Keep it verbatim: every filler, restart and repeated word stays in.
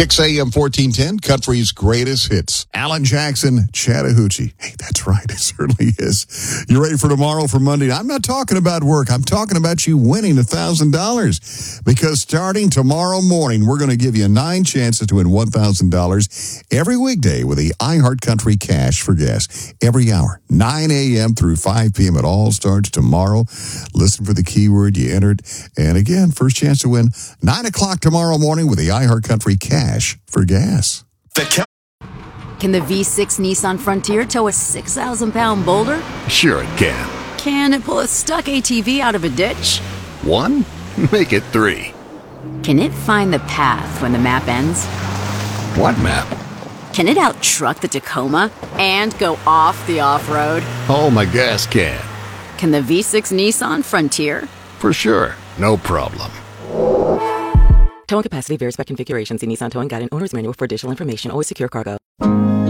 Kicks A M fourteen ten, country's greatest hits. Alan Jackson, Chattahoochee. Hey, that's right. It certainly is. You ready for tomorrow, for Monday? I'm not talking about work. I'm talking about you winning one thousand dollars. Because starting tomorrow morning, we're going to give you nine chances to win one thousand dollars every weekday with the iHeartCountry Cash for Gas. Every hour, nine a.m. through five p.m. It all starts tomorrow. Listen for the keyword you entered. And again, first chance to win nine o'clock tomorrow morning with the iHeartCountry Cash for Gas. Can the V six Nissan Frontier tow a six thousand pound boulder? Sure it can. Can it pull a stuck A T V out of a ditch? One? Make it three. Can it find the path when the map ends? What map? Can it out-truck the Tacoma and go off the off-road? Oh, my gas can. Can the V six Nissan Frontier? For sure. No problem. Towing capacity varies by configuration. See Nissan Towing Guide and Owner's Manual for additional information. Always secure cargo.